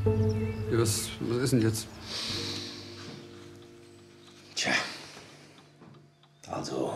Ja, was ist denn jetzt? Tja, also,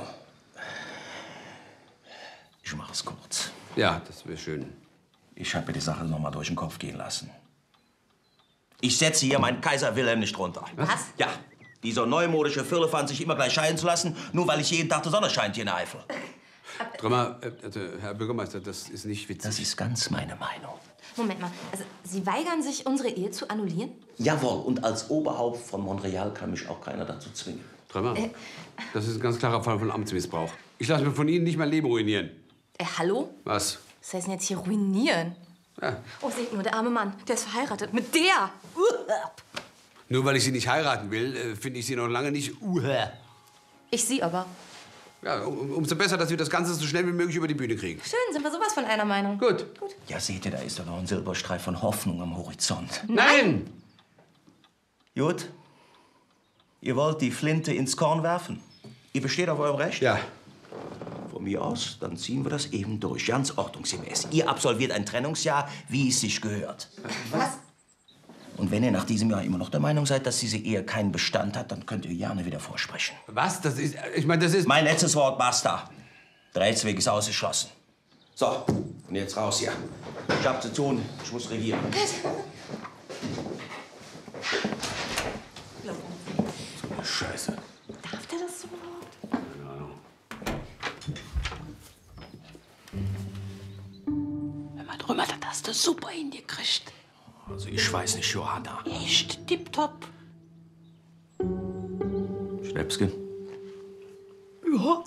ich mache es kurz. Ja, das wäre schön. Ich habe mir die Sache noch mal durch den Kopf gehen lassen. Ich setze hier meinen Kaiser Wilhelm nicht runter. Was? Ja, dieser neumodische Firlefanz sich immer gleich scheiden zu lassen, nur weil ich jeden Tag die Sonne scheint hier in der Eifel. Drama, Herr Bürgermeister, das ist nicht witzig. Das ist ganz meine Meinung. Moment mal, also Sie weigern sich, unsere Ehe zu annullieren? Jawohl, und als Oberhaupt von Montreal kann mich auch keiner dazu zwingen. Drama, das ist ein ganz klarer Fall von Amtsmissbrauch. Ich lasse mir von Ihnen nicht mein Leben ruinieren. Hallo? Was? Was heißt denn jetzt hier ruinieren? Ja. Oh, seht nur, der arme Mann, der ist verheiratet mit der. Nur weil ich Sie nicht heiraten will, finde ich Sie noch lange nicht Ich Sie aber. Ja, umso besser, dass wir das Ganze so schnell wie möglich über die Bühne kriegen. Schön, sind wir sowas von einer Meinung. Gut. Ja, seht ihr, da ist doch noch ein Silberstreif von Hoffnung am Horizont. Nein! Gut. Ihr wollt die Flinte ins Korn werfen? Ihr besteht auf eurem Recht? Ja. Von mir aus, dann ziehen wir das eben durch, ganz ordnungsgemäß. Ihr absolviert ein Trennungsjahr, wie es sich gehört. Was? Und wenn ihr nach diesem Jahr immer noch der Meinung seid, dass diese Ehe keinen Bestand hat, dann könnt ihr gerne wieder vorsprechen. Was? Das ist... Ich meine, das ist... Mein letztes Wort, basta. Der Rechtsweg ist ausgeschlossen. So, und jetzt raus hier. Ich hab zu tun, ich muss regieren. So eine Scheiße. Darf der das so überhaupt? Keine Ahnung. Wenn man drüber hat, hast du super hingekriegt. Also ich weiß nicht, Johanna. Echt tipptopp. Schnäpschen? Ja.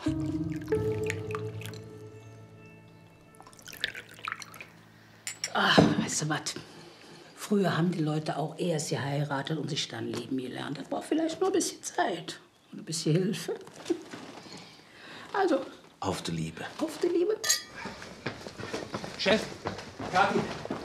Ach, weißt du was? Früher haben die Leute auch erst geheiratet und sich dann leben gelernt. Das braucht vielleicht nur ein bisschen Zeit und ein bisschen Hilfe. Also, Auf die Liebe. auf die Liebe. Chef, Kathi.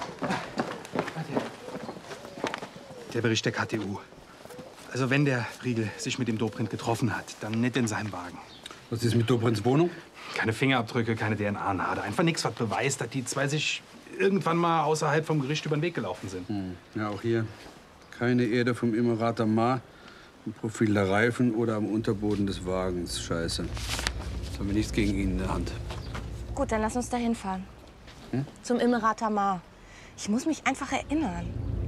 Der Bericht der KTU. Also wenn der Riegel sich mit dem Dobrindt getroffen hat, dann nicht in seinem Wagen. Was ist mit Dobrindts Wohnung? Keine Fingerabdrücke, keine DNA-Nadel. Einfach nichts, was beweist, dass die zwei sich irgendwann mal außerhalb vom Gericht über den Weg gelaufen sind. Ja, auch hier. Keine Erde vom Emirater Mar, im Profil der Reifen oder am Unterboden des Wagens. Scheiße. Jetzt haben wir nichts gegen ihn in der Hand. Gut, dann lass uns da hinfahren. Zum Emirater Mar. Ich muss mich einfach erinnern.